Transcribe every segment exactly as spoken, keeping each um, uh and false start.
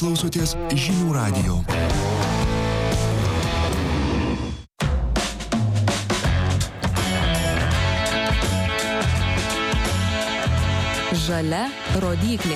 klausotės Žinių radijo. Žalia rodyklė.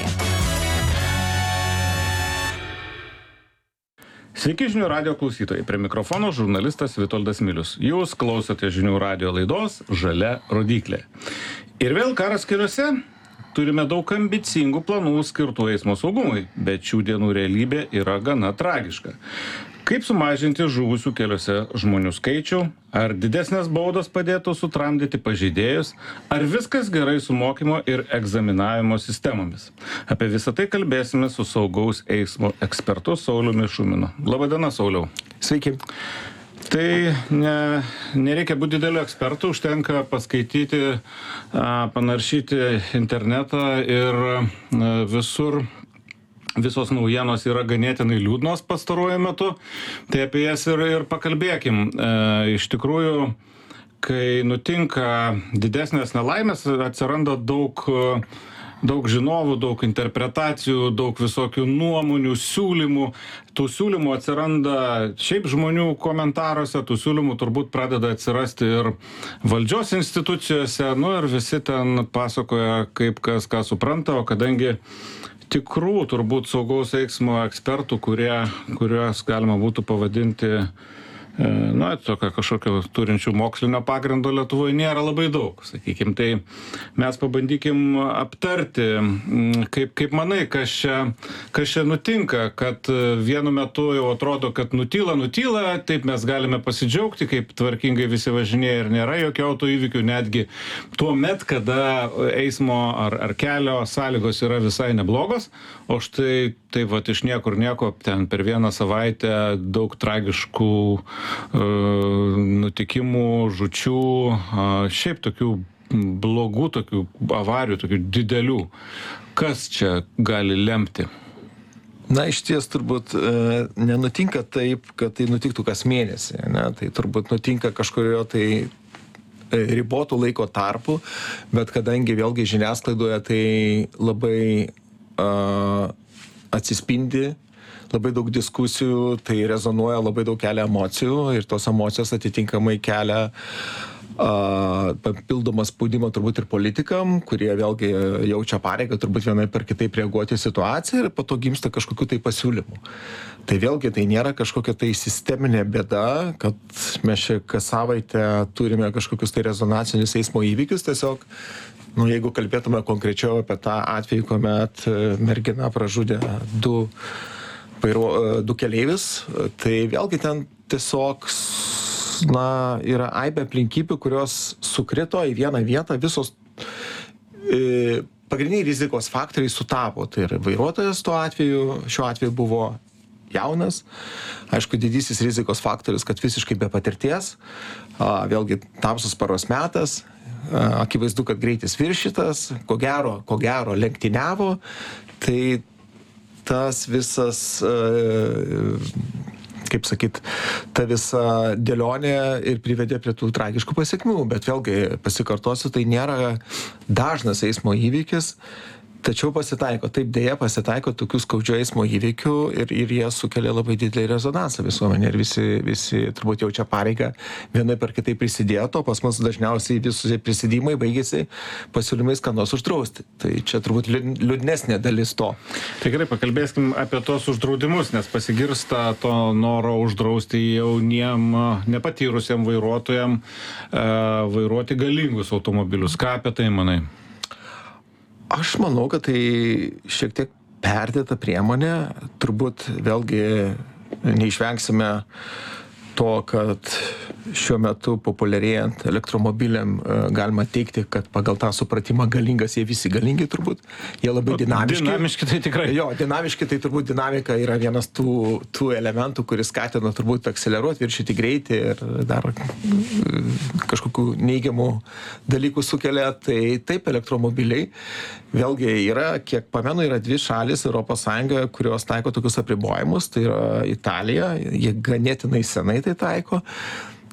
Sveiki Žinių radijo klausytojai. Prie mikrofono žurnalistas Vitoldas Milius. Jūs klausote Žinių radijo laidos Žalia rodyklė. Ir vėl karas keliuose. Turime daug ambicingų planų skirtų eismo saugumui, bet šių dienų realybė yra gana tragiška. Kaip sumažinti žuvusių keliuose žmonių skaičių? Ar didesnės baudos padėtų sutramdyti pažeidėjus? Ar viskas gerai su mokymo ir egzaminavimo sistemomis? Apie visą tai kalbėsime su saugaus eismo ekspertu Sauliumi Šuminu. Labadiena, Sauliau. Sveiki. Tai ne, nereikia būti dideliu ekspertu, užtenka paskaityti, panaršyti internetą ir visur visos naujienos yra ganėtinai liūdnos pastaruoju metu, tai apie jas ir, ir pakalbėkim. E, iš tikrųjų, kai nutinka didesnės nelaimės, atsiranda daug, daug žinovų, daug interpretacijų, daug visokių nuomonių, siūlymų. Tų siūlymų atsiranda šiaip žmonių komentaruose, tų siūlymų turbūt pradeda atsirasti ir valdžios institucijose, nu ir visi ten pasakoja, kaip kas ką supranta, o kadangi tikrų turbūt saugaus eismo ekspertų, kurie, kuriuos galima būtų pavadinti, na, tokio kažkokio turinčių mokslinio pagrindo Lietuvoje nėra labai daug, sakykim. Tai mes pabandykim aptarti, kaip, kaip manai, kas čia, kas čia nutinka, kad vienu metu jau atrodo, kad nutyla, nutyla, taip mes galime pasidžiaugti, kaip tvarkingai visi važinėja ir nėra jokių autoįvykių, netgi tuo met, kada eismo ar, ar kelio sąlygos yra visai neblogos, o štai taip vat iš niekur nieko, ten per vieną savaitę daug tragiškų nutikimų, žūčių, šiaip tokių blogų, tokių avarijų, tokių didelių. Kas čia gali lemti? Na, iš ties turbūt nenutinka taip, kad tai nutiktų kas mėnesį, ne? Tai turbūt nutinka kažkurio tai ribotų laiko tarpu, bet kadangi vėlgi žiniasklaidoje tai labai uh, atsispindi, labai daug diskusijų, tai rezonuoja, labai daug kelia emocijų ir tos emocijos atitinkamai kelia a, papildomą spaudimą turbūt ir politikam, kurie vėlgi jaučia pareigą turbūt vienai per kitaip reaguoti į situaciją ir po to gimsta kažkokiu tai pasiūlymu. Tai vėlgi tai nėra kažkokia tai sisteminė bėda, kad mes čia kas savaitę turime kažkokius tai rezonacinius eismo įvykius, tiesiog, nu, jeigu kalbėtume konkrečiau apie tą atvejį, kuomet mergina pražudė du Vairu, du keleivis, tai vėlgi ten tiesiog, na, yra aibė aplinkybių, kurios sukrito į vieną vietą, visos e, pagrindiniai rizikos faktoriai sutapo. Tai yra vairuotojas tuo atveju, šiuo atveju buvo jaunas, aišku, didysis rizikos faktorius, kad visiškai be patirties, a, vėlgi tamsus paros metas, a, akivaizdu, kad greitis viršytas, ko gero, ko gero lenktyniavo, tai tas visas, kaip sakyt, ta visa dėlionė ir privedė prie tų tragiškų pasiekmių, bet vėlgi pasikartosiu, tai nėra dažnas eismo įvykis, tačiau pasitaiko, taip dėja pasitaiko tokių skaudžių eismo įvykių ir, ir jie sukelia labai didelį rezonansą visuomenė ir visi, visi turbūt jaučia pareigą vienai per kitai prisidėto, pas mus dažniausiai visi prisidėjimai baigėsi pasiūlymais ką nors uždrausti. Tai čia turbūt liūdnesnė dalis to. Tai gerai, pakalbėskim apie tos uždraudimus, nes pasigirsta to noro uždrausti jauniem, nepatyrusiem vairuotojam vairuoti galingus automobilius. Ką apie tai manai? Aš manau, kad tai šiek tiek perdėta priemonė, turbūt vėlgi neišvengsime to, kad šiuo metu populiarėjant elektromobiliam galima teikti, kad pagal tą supratimą galingas, jie visi galingi turbūt, jie labai dinamiški. Dinamiški tai tikrai. Jo, dinamiški tai turbūt dinamika yra vienas tų, tų elementų, kuris skatina turbūt akceleruoti, viršyti greitį ir dar kažkokių neigiamų dalykų sukelia. Tai taip, elektromobiliai vėlgi yra, kiek pamenu, yra dvi šalis Europos Sąjungoje, kurios taiko tokius apribojimus, tai yra Italija, jie ganėtinai senai tai taiko.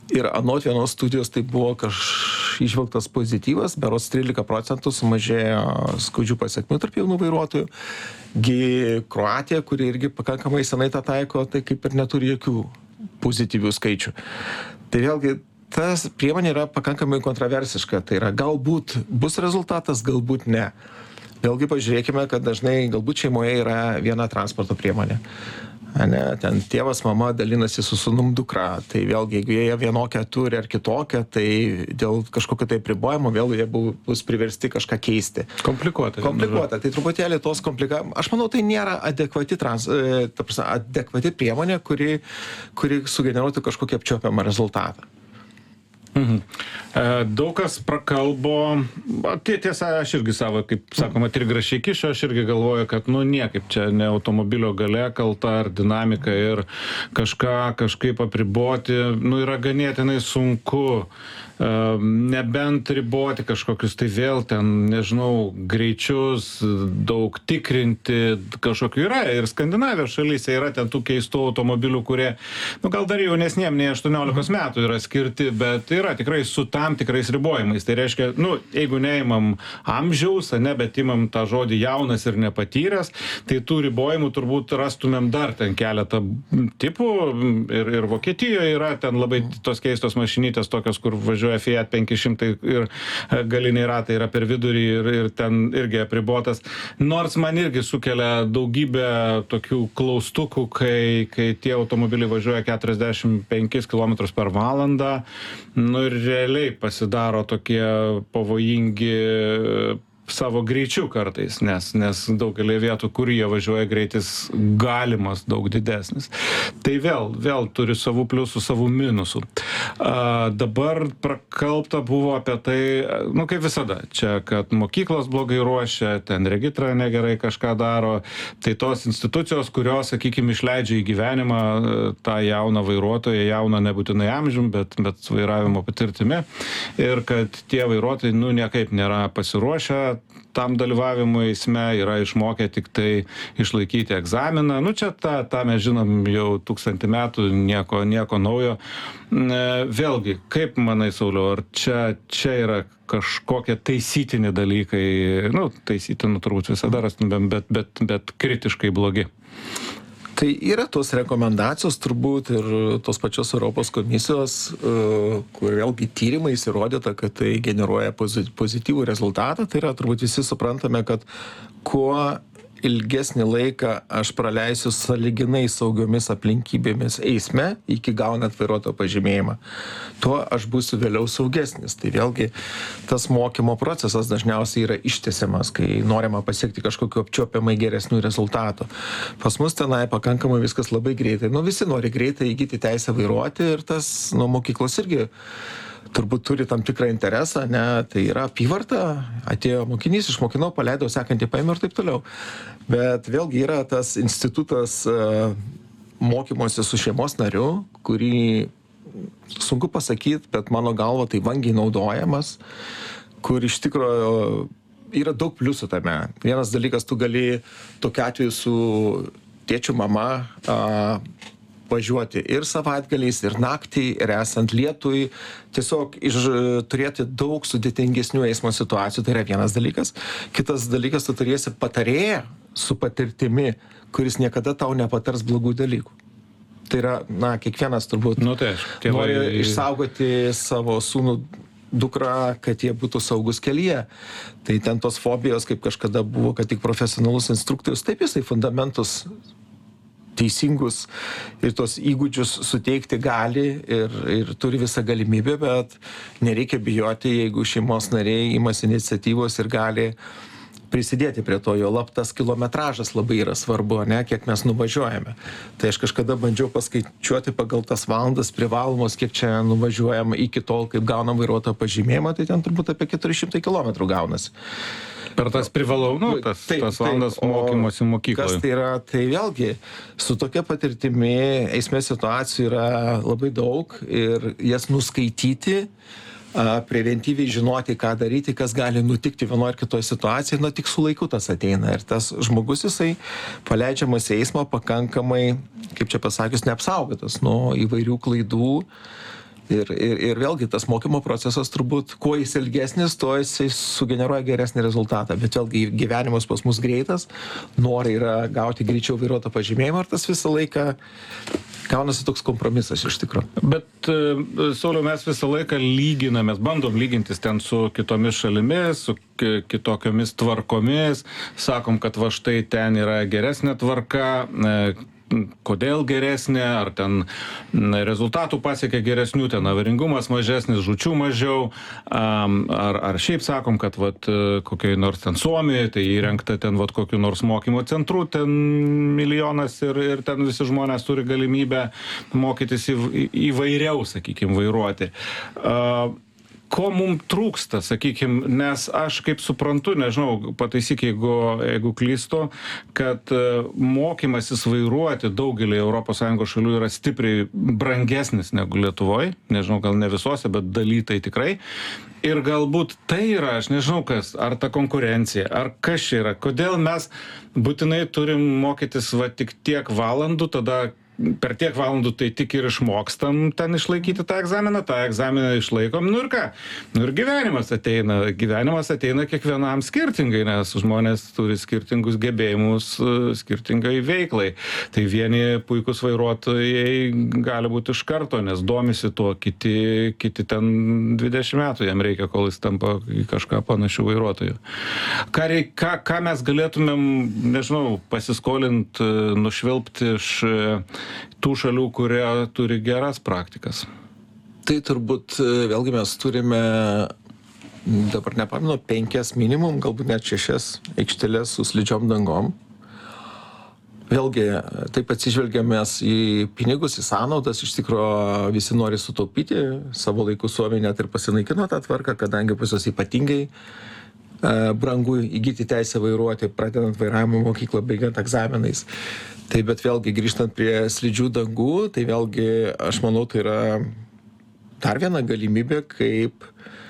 Ir anot vienos studijos tai buvo kaž išvelgtas pozityvas, berods trylika procentų sumažėjo skaudžių pasekmių tarp jaunų vairuotojų. Gi Kroatija, kuri irgi pakankamai senai tą taiko, tai kaip ir neturi jokių pozityvių skaičių. Tai vėlgi, tas priemonė yra pakankamai kontroversiška. Tai yra, galbūt bus rezultatas, galbūt ne. Vėlgi pažiūrėkime, kad dažnai galbūt šeimoje yra viena transporto priemonė. Ne, ten tėvas, mama dalinasi su sūnum dukra. Tai vėlgi, jeigu jie vienokią turi ar kitokią, tai dėl kažkokio tai apribojimo vėl jie bus priversti kažką keisti. Komplikuota. Komplikuota. Tai truputėlį tos komplikavimas. Aš manau, tai nėra adekvati, trans, ta prasme, adekvati priemonė, kuri, kuri sugeneruotų kažkokį apčiuopiamą rezultatą. Mhm. Daug kas prakalbo, tiesa, aš irgi savo, kaip sakoma, trigrašiai kišo, aš irgi galvoju, kad nu niekaip čia ne automobilio galia kalta ar dinamika ir kažką kažkaip apriboti, nu yra ganėtinai sunku. Nebent riboti kažkokius tai vėl ten, nežinau, greičius, daug tikrinti, kažkokių yra. Ir Skandinavijos šalyse yra ten tų keistų automobilių, kurie, nu gal dar jaunesniem, nei aštuoniolikos metų yra skirti, bet yra tikrai su tam tikrais ribojimais. Tai reiškia, nu, jeigu neimam amžiaus, ne, bet imam tą žodį jaunas ir nepatyręs, tai tų ribojimų turbūt rastumėm dar ten keletą tipų. Ir, ir Vokietijoje yra ten labai tos keistos mašinytės tokios, kur važiuoja Fiat penki šimtai ir galiniai ratai yra per vidurį ir, ir ten irgi apribotas. Nors man irgi sukelia daugybę tokių klaustukų, kai, kai tie automobiliai važiuoja keturiasdešimt penkis kilometrus per valandą, nu ir realiai pasidaro tokie pavojingi savo greičiu kartais, nes, nes daugelį vietų, kur jie važiuoja, greitis galimas daug didesnis. Tai vėl, vėl turi savų pliusų, savų minusų. A, dabar prakalbta buvo apie tai, nu kaip visada, čia, kad mokyklos blogai ruošia, ten regitra negerai kažką daro, tai tos institucijos, kurios, sakykime, išleidžia į gyvenimą tą jauną vairuotoją, jauną nebūtinai amžium, bet, bet vairavimo patirtimi, ir kad tie vairuotojai, nu, niekaip nėra pasiruošę tam dalyvavimui eisme, yra išmokę tik tai išlaikyti egzaminą. Nu, čia tą, tą mes žinom jau tūkstantį metų, nieko, nieko naujo. Vėlgi, kaip manai, Sauliau, ar čia, čia yra kažkokie taisytini dalykai, nu, taisytinų turbūt visada rastumėm, bet, bet, bet kritiškai blogi? Tai yra tos rekomendacijos turbūt ir tos pačios Europos komisijos, kur vėlgi tyrimais įrodyta, kad tai generuoja pozityvų rezultatą. Tai yra turbūt visi suprantame, kad kuo ilgesnį laiką aš praleisiu sąlyginai saugiomis aplinkybėmis eisme, iki gaunant vairuotojo pažymėjimą, tuo aš būsiu vėliau saugesnis. Tai vėlgi tas mokymo procesas dažniausiai yra ištęsiamas, kai norima pasiekti kažkokiu apčiuopiamai geresnių rezultatų. Pas mus tenai pakankamai viskas labai greitai. Nu, visi nori greitai įgyti teisę vairuoti ir tas nuo mokyklos irgi turbūt turi tam tikrą interesą, ne, tai yra apyvarta, atėjo mokinys, išmokinau, paleidau, sekantį paėmė ir taip toliau. Bet vėlgi yra tas institutas mokymosi su šeimos nariu, kurį sunku pasakyti, bet mano galva tai vangiai naudojamas, kur iš tikrųjų yra daug pliusų tame. Vienas dalykas, tu gali tokiu atveju su tėčiu, mama a, važiuoti ir savaitgaliais, ir naktį, ir esant lietui, tiesiog iš, turėti daug sudėtingesnių eismo situacijų, tai yra vienas dalykas. Kitas dalykas, tu turėsi patarėją su patirtimi, kuris niekada tau nepatars blogų dalykų. Tai yra, na, kiekvienas turbūt nu, tai aš, tėvai... nori išsaugoti savo sūnų, dukrą, kad jie būtų saugus kelyje. Tai ten tos fobijos, kaip kažkada buvo, kad tik profesionalus instruktorius, taip jisai fundamentus teisingus ir tos įgūdžius suteikti gali ir, ir turi visą galimybę, bet nereikia bijoti, jeigu šeimos nariai imasi iniciatyvos ir gali prisidėti prie to, jo lab tas kilometražas labai yra svarbu, ne, kiek mes nuvažiuojame. Tai aš kažkada bandžiau paskaičiuoti pagal tas valandas privalomos, kiek čia nuvažiuojam iki tol, kaip gaunam vairuotojo pažymėjimą, tai ten turbūt apie keturi šimtai kilometrų gaunasi. Per tas privalau, nu, tas, taip, tas valandas taip, mokymosi mokykloje. Kas tai yra, tai vėlgi, su tokia patirtimi eisme situacijų yra labai daug ir jas nuskaityti, preventyviai žinoti, ką daryti, kas gali nutikti vienoje ar kitoje situacijoje, na tik su laiku tas ateina. Ir tas žmogus, jisai paleidžiamas į eismą pakankamai, kaip čia pasakius, neapsaugotas nuo įvairių klaidų Ir, ir, ir vėlgi tas mokymo procesas turbūt, kuo jis ilgesnis, tuo jis sugeneruoja geresnį rezultatą. Bet vėlgi gyvenimas pas mus greitas, nori yra gauti greičiau vairuoto pažymėjimą, ir tas visą laiką gaunasi toks kompromisas iš tikrųjų. Bet, Sauliau, mes visą laiką lyginamės, bandom lygintis ten su kitomis šalimis, su kitokiomis tvarkomis, sakom, kad va štai ten yra geresnė tvarka, kodėl geresnė, ar ten rezultatų pasiekia geresnių, ten avaringumas mažesnis, žūčių mažiau, ar, ar šiaip sakom, kad vat, kokiai nors ten Suomijoje, tai įrengta ten vat, kokiu nors mokymo centru, ten milijonas ir, ir ten visi žmonės turi galimybę mokytis įv, įvairiau, sakykime, vairuoti. Uh, Ko mums trūksta, sakykime, nes aš kaip suprantu, nežinau, pataisyk, jeigu, jeigu klystu, kad mokymasis vairuoti daugelį Europos Sąjungos šalių yra stipriai brangesnis negu Lietuvoje, nežinau, gal ne visose, bet dalytai tikrai. Ir galbūt tai yra, aš nežinau kas, ar ta konkurencija, ar kas čia yra, kodėl mes būtinai turim mokytis va tik tiek valandų, tada per tiek valandų tai tik ir išmokstam ten išlaikyti tą egzaminą, tą egzaminą išlaikom, nu ir ką, nu ir gyvenimas ateina, gyvenimas ateina kiekvienam skirtingai, nes žmonės turi skirtingus gebėjimus skirtingai veiklai. Tai vieni puikus vairuotojai gali būti iš karto, nes domisi tuo, kiti, kiti ten dvidešimt metų jam reikia, kol jis tampa kažką panašių vairuotojų. Ką, reik, ką, ką mes galėtumėm, nežinau, pasiskolinti, nušvilpti iš tų šalių, kurie turi geras praktikas? Tai turbūt vėlgi mes turime, dabar nepamenu, penkias minimum, galbūt net šešias aikšteles su slidžiom dangom. Vėlgi, taip atsižvelgiamės į pinigus, į sąnaudas, iš tikrųjų visi nori sutaupyti, savo laiku Suomija net ir pasinaikino tą tvarką, kadangi pas juos ypatingai brangu įgyti teisę vairuoti, pradedant vairavimo mokyklą, baigiant egzaminais. Tai bet vėlgi grįžtant prie slidžių dangų, tai vėlgi aš manau, tai yra dar viena galimybė, kaip,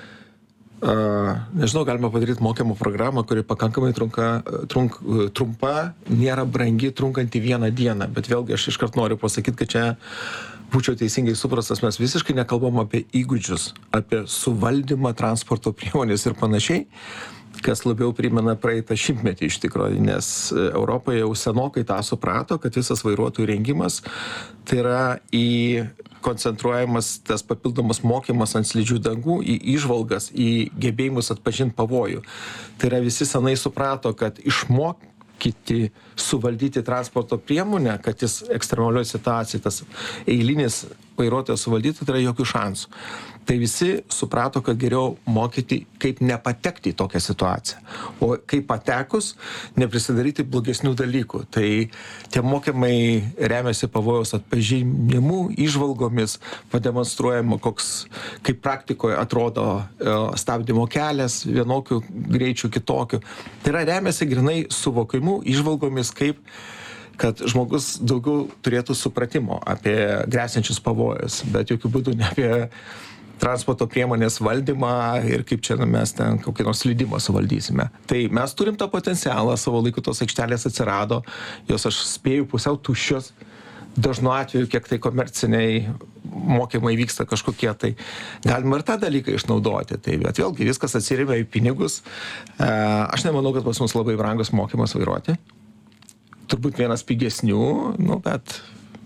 uh, nežinau, galima padaryti mokymo programą, kuri pakankamai trunka, trunk, trumpa, nėra brangi, trunkanti vieną dieną. Bet vėlgi aš iškart noriu pasakyti, kad čia būčiau teisingai suprastas, mes visiškai nekalbam apie įgūdžius, apie suvaldymą transporto priemonės ir panašiai, kas labiau primena praeitą šimtmetį iš tikrųjų, nes Europoje jau senokai tą suprato, kad visas vairuotojų rengimas tai yra į koncentruojamas tas papildomas mokymas ant slidžių dangų, į įžvalgas, į gebėjimus atpažinti pavojų. Tai yra visi senai suprato, kad išmokyti suvaldyti transporto priemonę, kad jis ekstremalioje situacijoje, tas eilinis vairuotojas suvaldyti, tai yra jokių šansų. Tai visi suprato, kad geriau mokyti, kaip nepatekti į tokią situaciją. O kaip patekus, neprisidaryti blogesnių dalykų. Tai tie mokymai remiasi pavojaus atpažinimu, įžvalgomis, pademonstruojama, koks, kaip praktikoje atrodo stabdymo kelias, vienokių greičių, kitokių. Tai yra remiasi grinai suvokimu, įžvalgomis, kaip kad žmogus daugiau turėtų supratimo apie gresiančius pavojus, bet jokių būdų ne apie transporto priemonės valdymą ir kaip čia mes ten kokį nors slydimą suvaldysime. Tai mes turim tą potencialą, savo laiku tos aikštelės atsirado, jos aš spėju pusiau tuščios, dažnu atveju, kiek tai komerciniai mokymai vyksta kažkokie, tai galima ir tą dalyką išnaudoti. Tai bet vėlgi viskas atsiremia į pinigus. Aš nemanau, kad pas mus labai brangus mokymas vairuoti. Turbūt vienas pigesnių, nu, bet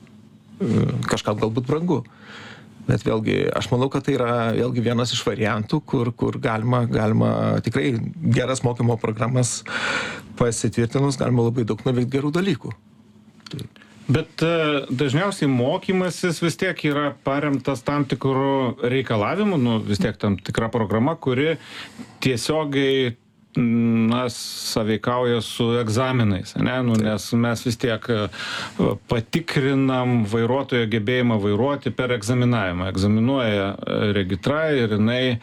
kažkam galbūt brangu. Bet vėlgi, aš manau, kad tai yra vėlgi vienas iš variantų, kur, kur galima, galima tikrai geras mokymo programas pasitvirtinus, galima labai daug nuveikti gerų dalykų. Bet dažniausiai mokymasis vis tiek yra paremtas tam tikrų reikalavimų, nu, vis tiek tam tikra programa, kuri tiesiogiai na, saveikauja su egzaminais, ne? Nu, nes mes vis tiek patikrinam vairuotojo gebėjimą vairuoti per egzaminavimą. Egzaminuoja regitra ir jinai e,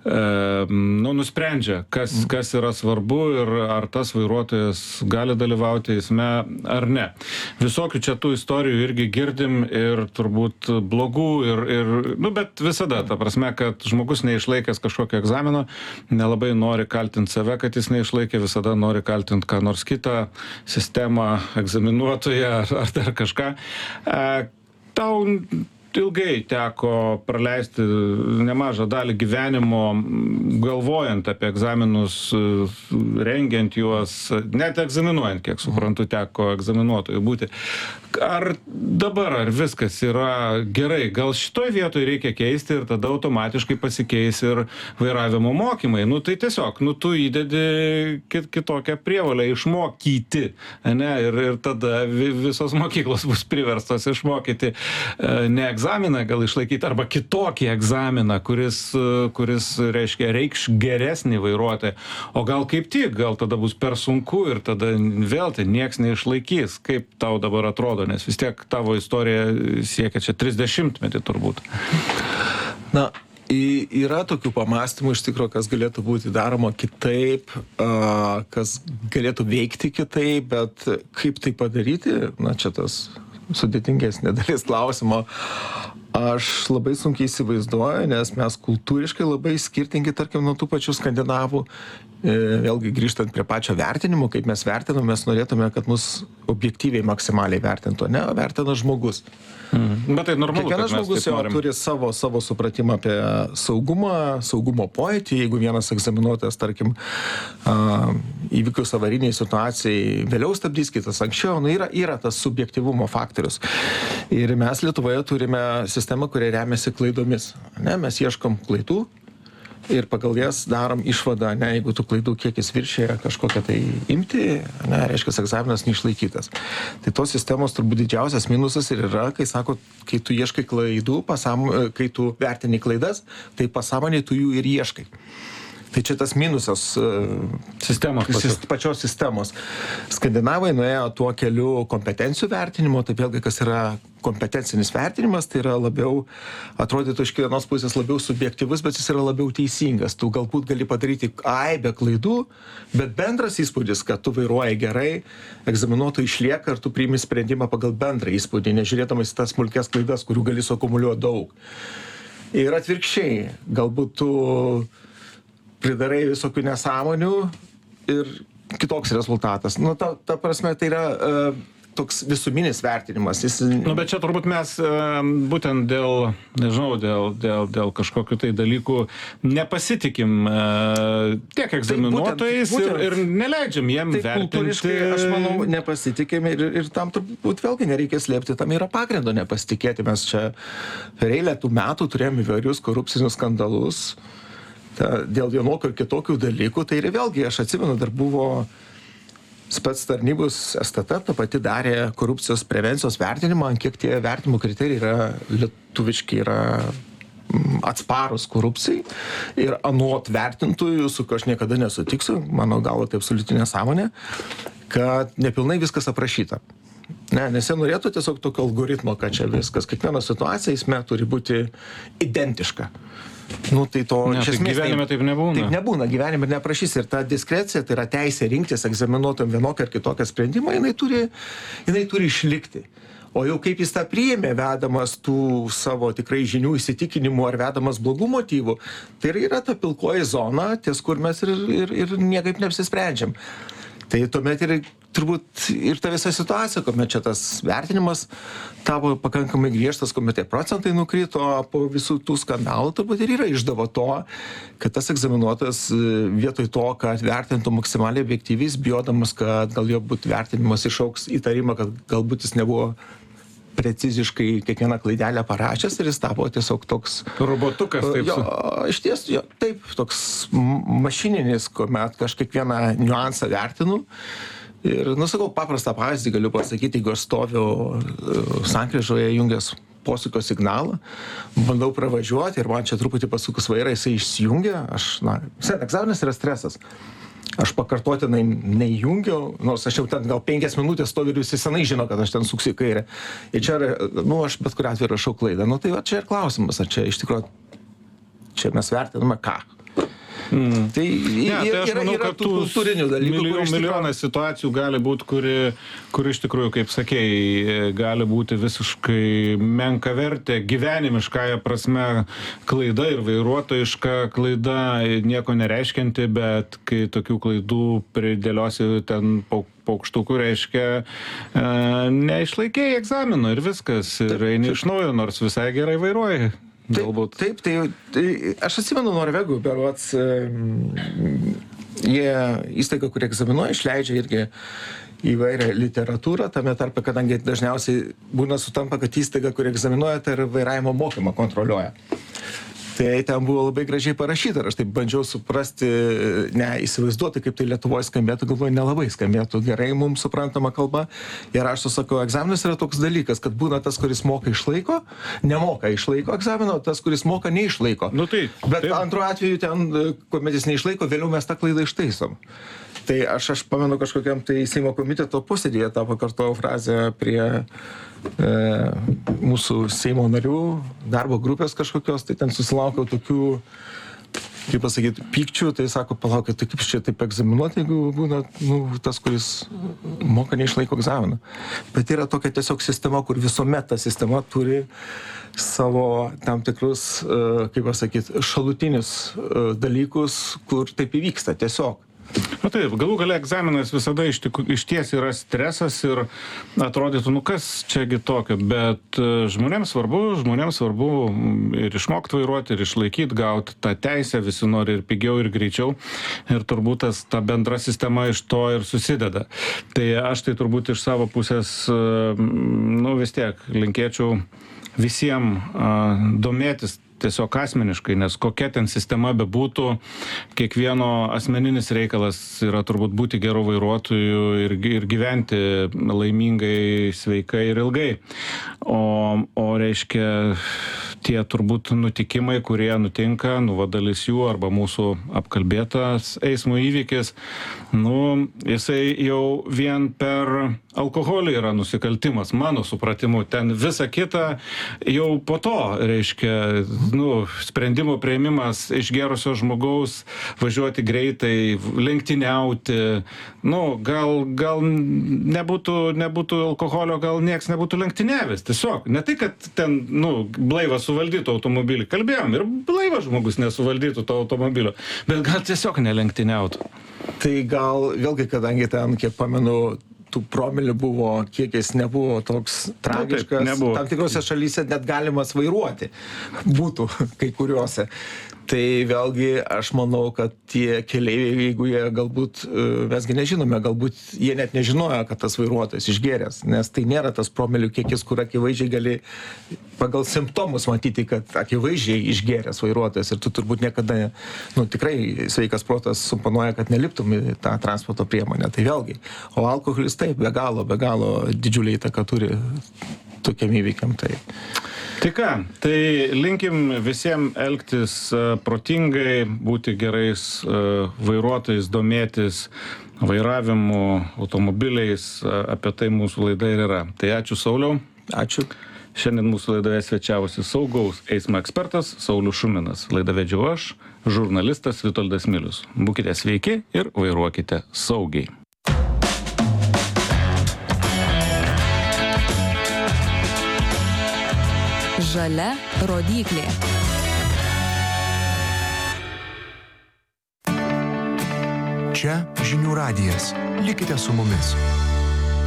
nu, nusprendžia, kas, kas yra svarbu ir ar tas vairuotojas gali dalyvauti eisme ar ne. Visokių čia tų istorijų irgi girdim ir turbūt blogų, ir, ir, nu, bet visada, ta prasme, kad žmogus neišlaikęs kažkokio egzamino, nelabai nori kaltinti save, kad jis neišlaikė, visada nori kaltinti ką nors kitą, sistemą, egzaminuotoją ar, ar dar kažką. E, tau ilgai teko praleisti nemažą dalį gyvenimo galvojant apie egzaminus, rengiant juos, net egzaminuojant, kiek suprantu, teko egzaminuotojų būti. Ar dabar, ar viskas yra gerai? Gal šitoj vietoj reikia keisti ir tada automatiškai pasikeis ir vairavimo mokymai? Nu tai tiesiog, nu tu įdedi kit, kitokią prievolę išmokyti, ne? Ir, ir tada visos mokyklos bus priverstos išmokyti ne egzaminą gal išlaikyti, arba kitokį egzaminą, kuris, kuris reiškia, reikš geresnį vairuotoją. O gal kaip tik, gal tada bus per sunku ir tada vėl tai nieks neišlaikys. Kaip tau dabar atrodo? Nes vis tiek tavo istorija siekia čia trisdešimtmetį turbūt. Na, yra tokių pamastymų iš tikrųjų, kas galėtų būti daroma kitaip, kas galėtų veikti kitaip, bet kaip tai padaryti, na čia tas sudėtingesnė dalis klausimo. Aš labai sunkiai įsivaizduoju, nes mes kultūriškai labai skirtingi, tarkim, nuo tų pačių skandinavų. Vėlgi grįžtant prie pačio vertinimo, kaip mes vertiname, mes norėtume, kad mus objektyviai maksimaliai vertintų, ne, vertina žmogus. Mhm. Bet tai normalu, kiekvienas žmogus jau turi savo, savo supratimą apie saugumą, saugumo pojūtį. Jeigu vienas egzaminuotojas, tarkim, įvykius avariniai situacijai vėliau stabdys, kitas anksčiau, nu, yra, yra tas subjektyvumo faktorius. Ir mes Lietuvoje turime sistemą, kuria remiasi klaidomis. Ne, mes ieškom klaidų ir pagal jas darom išvadą, ne, jeigu tų klaidų kiekis viršėja kažkokią tai imti, ne, reiškia, egzaminas neišlaikytas. Tai tos sistemos turbūt didžiausias minusas ir yra, kai sako, kai tu ieškai klaidų, pasam, kai tu vertini klaidas, tai pasąmonėj tu jų ir ieškai. Tai čia tas minusas sistemos, pačios. pačios sistemos. Skandinavai nuėjo tuo keliu kompetencijų vertinimo, tai vėlgi kas yra kompetencinis vertinimas, tai yra labiau, atrodytų iš kiekvienos pusės labiau subjektyvus, bet jis yra labiau teisingas. Tu galbūt gali padaryti aibę klaidų, bet bendras įspūdis, kad tu vairuoji gerai, egzaminuotojai išlieka ir tu priimi sprendimą pagal bendrą įspūdį, nežiūrėdamas į tas smulkes klaidas, kurių gali suakumuliuoti daug. Ir atvirkščiai, galbūt tu pridarai visokių nesąmonių ir kitoks rezultatas. Nu, ta, ta prasme, tai yra uh, toks visuminis vertinimas. Jis... Nu, bet čia turbūt mes uh, būtent dėl, nežinau, dėl, dėl, dėl kažkokių tai dalykų nepasitikim uh, tiek egzaminuotojais tai būtent, būtent, ir, ir neleidžiam jiem tai vertinti. Aš manau, nepasitikim ir, ir tam turbūt vėlgi nereikia slėpti, tam yra pagrindo nepasitikėti. Mes čia per eilę tų metų turėjome įvairius korupcinius skandalus. Ta, dėl vienokio ir kitokių dalykų, tai ir vėlgi, aš atsimenu, dar buvo spec tarnybos S T T, ta pati darė korupcijos prevencijos vertinimą, kiek tie vertinimo kriterijai yra lietuviški, yra atsparus korupcijai ir anot vertintojų, su kuo aš niekada nesutiksiu, mano galva tai absoliuti nesąmonė, kad nepilnai viskas aprašyta. Ne, nes jie norėtų tiesiog tokio algoritmo, kad čia viskas, kiekviena situacija eisme turi būti identiška. Nu, tai to ne, tai gyvenime taip, taip nebūna. Taip nebūna, gyvenime neprašys. Ir ta diskrecija, tai yra teisė rinktis egzaminuotam vienokią ar kitokią sprendimą, jinai turi, jinai turi išlikti. O jau kaip jis tą priėmė, vedamas tų savo tikrai žinių įsitikinimų ar vedamas blogų motyvų, tai yra ta pilkoji zona, ties kur mes ir, ir, ir niekaip neapsisprendžiam. Tai tuomet ir turbūt ir ta visa situacija, kuomet čia tas vertinimas tavo pakankamai griežtas, kuomet tie procentai nukrito po visų tų skandalų, turbūt ir yra išdavo to, kad tas egzaminuotas vietoj to, kad vertintų maksimaliai objektyviai, bijodamas, kad gal jo būt vertinimas išauks įtarimą, kad galbūt jis nebuvo preciziškai kiekvieną klaidelę parašęs ir jis tapo tiesiog toks... Robotukas, taip. Jo, iš ties, jo, taip, toks mašininis, kuomet aš kiekvieną niuansą vertinu. Ir, nu, sakau, paprastą pavyzdį galiu pasakyti, jeigu aš stoviu sankryžoje jungęs posūkio signalą, bandau pravažiuoti ir man čia truputį pasukus vairą, jisai išsijungia, aš, na, visai egzaminas yra stresas. Aš pakartotinai neįjungiau, nors aš jau ten gal penkias minutės stoviu ir visi senai žino, kad aš ten suksiu į kairę. Ir čia, nu, aš bet kuriuo atveju rašau klaidą. Nu, tai va, čia ir klausimas, ar čia iš tikrųjų, čia mes vertiname ką. Mm. Tai, ne, tai aš yra, manau, yra kad tų kultūrinių dalykų. Milijon, milijonas situacijų gali būti, kuri, kuri iš tikrųjų, kaip sakėjai, gali būti visiškai menkavertė, gyvenimiškąja prasme klaida ir vairuotojiška klaida, nieko nereiškianti, bet kai tokių klaidų pridėliosi ten pauk paukštukų, reiškia, e, neišlaikėjai egzamino ir viskas, ir eini iš naujo, nors visai gerai vairuoji. Galbūt. Taip, taip, tai, tai aš atsimenu Norvegų, berods, jie įstaiga, kurie egzaminuoja, išleidžia irgi įvairią literatūrą, tame tarpe, kadangi dažniausiai būna sutampa, kad įstaiga, kurie egzaminuoja, tai ir vairavimo mokymą kontroliuoja. Tai ten buvo labai gražiai parašyta, ir aš taip bandžiau suprasti, ne, įsivaizduoti, kaip tai Lietuvoje skambėtų, galvoju, nelabai skambėtų gerai mums suprantama kalba. Ir aš susakau, egzaminas yra toks dalykas, kad būna tas, kuris moka išlaiko, nemoka išlaiko egzamino, tas, kuris moka neišlaiko. Nu, tai, Bet taip. antru atveju ten, kuomet jis neišlaiko, vėliau mes tą klaidą ištaisom. Tai aš, aš pamenu kažkokiam tai Seimo komiteto posėdėje tą pakartojau frazę prie e, mūsų Seimo narių, darbo grupės kažkokios, tai ten susilaukiau tokių, kaip pasakyti, pykčių, tai sako, palaukit, tai kaip čia taip egzaminuoti, jeigu būna nu, tas, kuris moka neišlaiko egzaminą. Bet yra tokia tiesiog sistema, kur visuomet ta sistema turi savo tam tikrus, e, kaip pasakyti, šalutinius e, dalykus, kur taip įvyksta tiesiog. Na taip, galų gale egzaminas visada iš, tik, iš ties yra stresas ir atrodytų, nu kas čiagi tokio, bet žmonėms svarbu, žmonėms svarbu ir išmokti vairuoti, ir išlaikyti, gauti tą teisę, visi nori ir pigiau, ir greičiau, ir turbūt tas, ta bendra sistema iš to ir susideda. Tai aš tai turbūt iš savo pusės, nu vis tiek, linkėčiau visiems uh, domėtis tiesiog asmeniškai, nes kokia ten sistema bebūtų, kiekvieno asmeninis reikalas yra turbūt būti geru vairuotoju ir, ir gyventi laimingai, sveikai ir ilgai. O, o reiškia, tie turbūt nutikimai, kurie nutinka, nu, va, dalis jų arba mūsų apkalbėtas eismo įvykis, nu, jisai jau vien per alkoholį yra nusikaltimas, mano supratimu. Ten visa kita jau po to, reiškia, nu, sprendimo priėmimas išgerusio žmogaus važiuoti greitai, lenktyniauti, nu, gal, gal nebūtų, nebūtų alkoholio, gal nieks nebūtų lenktyniavęs. Tiesiog, ne tai, kad ten, nu, blaivas suvaldytų automobilį. Kalbėjom, ir blaivas žmogus nesuvaldytų to automobilio, bet gal tiesiog nelenktyniautų. Tai gal, vėlgi, kadangi ten, kiek pamenu, tų promilių buvo, kiekis nebuvo toks tragiškas, nu, taip, tam tikrose šalyse net galimas vairuoti būtų kai kuriuose. Tai vėlgi aš manau, kad tie keleiviai, jeigu jie galbūt, mesgi nežinome, galbūt jie net nežinojo, kad tas vairuotojas išgėręs, nes tai nėra tas promilių kiekis, kur akivaizdžiai gali pagal simptomus matyti, kad akivaizdžiai išgėręs vairuotojas ir tu turbūt niekada, nu tikrai sveikas protas suponuoja, kad neliptum į tą transporto priemonę. Tai vėlgi, o alkoholis taip, be galo, be galo didžiulį įtaką turi tokiam įvykiam. Tai. Tai ką, tai linkim visiems elgtis uh, protingai, būti gerais uh, vairuotojais, domėtis vairavimu, automobiliais, uh, apie tai mūsų laida ir yra. Tai ačiū, Sauliau. Ačiū. Šiandien mūsų laidoje svečiavosi saugaus eismo ekspertas Saulius Šuminas. Laidą vedžiau aš, žurnalistas Vitoldas Milius. Būkite sveiki ir vairuokite saugiai. Žalia rodyklė. Čia Žinių radijas. Likite su mumis.